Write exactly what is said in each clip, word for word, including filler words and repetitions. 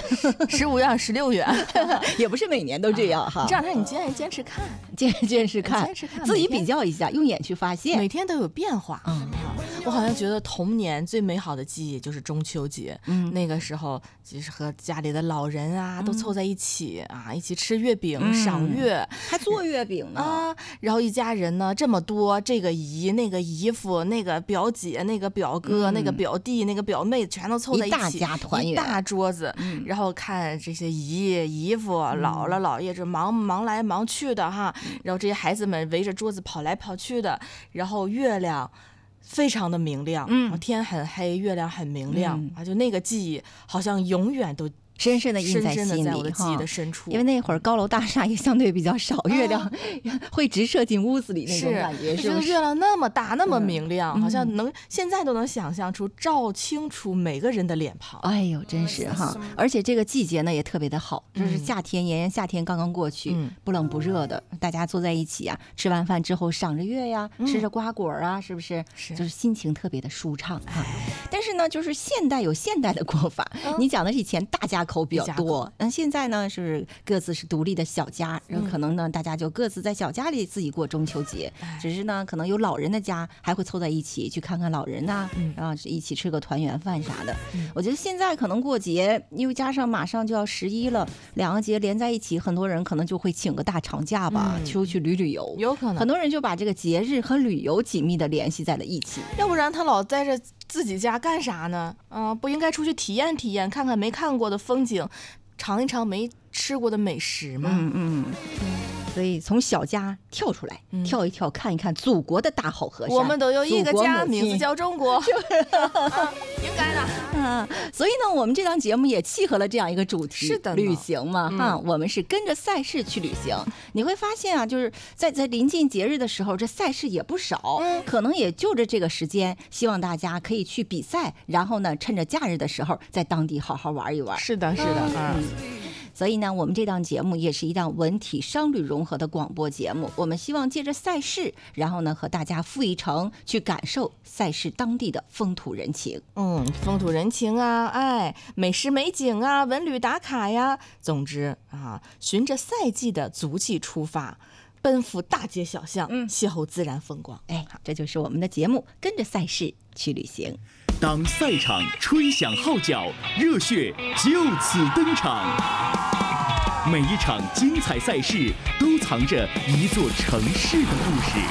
十五元、十六元， 也不是每年都这样哈。 这两天你坚坚持看， 坚坚持看， 坚持看， 自己比较一下，用眼去发现， 每天都有变化。 嗯， 我好像觉得童年最美好的记忆就是中秋节，嗯，那个时候就是和家里的老人啊、嗯、都凑在一起啊，一起吃月饼、嗯、赏月， 还做月饼呢啊。然后一家人呢这么多，这个姨、那个姨夫、那个表姐、那个表哥、嗯、那个表弟、那个表妹，全都凑在一起， 一大家团圆， 一大桌子，嗯、然后看这些姨、姨夫、嗯、姥姥、姥爷这忙忙来忙去的哈，然后这些孩子们围着桌子跑来跑去的，然后月亮非常的明亮，嗯，天很黑，月亮很明亮，嗯、啊，就那个记忆好像永远都深深的印在心里， 深深的在我的记忆的深处。 因为那会儿高楼大厦也相对比较少，啊、月亮会直射进屋子里那种感觉，是不是？ 月亮那么大，那么明亮，嗯、好像能现在都能想象出照清楚每个人的脸庞。 哎呦，真是哈！而且这个季节呢也特别的好，就是夏天，炎炎夏天刚刚过去，嗯、不冷不热的，大家坐在一起啊，吃完饭之后赏着月呀，嗯、吃着瓜果啊，是不是？ 是， 就是心情特别的舒畅哈。但是呢，就是现代有现代的过法，嗯、你讲的是以前大家口比较多，那现在呢是各自是独立的小家，然后可能呢大家就各自在小家里自己过中秋节，只是呢可能有老人的家还会凑在一起去看看老人呐，然后一起吃个团圆饭啥的。我觉得现在可能过节，因为加上马上就要十一了，两个节连在一起，很多人可能就会请个大长假吧，出去旅旅游， 有可能很多人就把这个节日和旅游紧密的联系在了一起， 要不然他老在这自己家干啥呢？啊、呃，不应该出去体验体验，看看没看过的风景，尝一尝没吃过的美食吗？ 嗯嗯。所以从小家跳出来，嗯、跳一跳，看一看祖国的大好河山。 我们都有一个家，名字叫中国，是啊、应该的。 嗯，所以呢，我们这档节目也契合了这样一个主题， 是的， 旅行嘛，哈、嗯，我们是跟着赛事去旅行。你会发现啊，就是在在临近节日的时候，这赛事也不少，嗯、可能也就着这个时间，希望大家可以去比赛，然后呢，趁着假日的时候，在当地好好玩一玩。 是的，是的，啊。嗯所以呢，我们这档节目也是一档文体商旅融合的广播节目。我们希望借着赛事，然后呢和大家赴一程，去感受赛事当地的风土人情。 嗯，风土人情啊，哎，美食美景啊，文旅打卡呀，总之啊，循着赛季的足迹出发，奔赴大街小巷，嗯，邂逅自然风光。 哎，这就是我们的节目，跟着赛事去旅行。 当赛场吹响号角，热血就此登场。每一场精彩赛事都藏着一座城市的故事。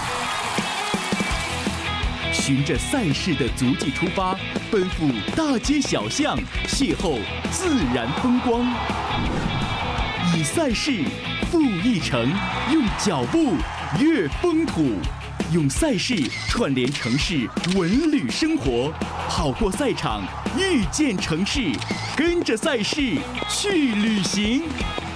循着赛事的足迹出发，奔赴大街小巷，邂逅自然风光。以赛事赴一程，用脚步阅风土。用赛事串联城市文旅生活，跑过赛场，遇见城市，跟着赛事去旅行。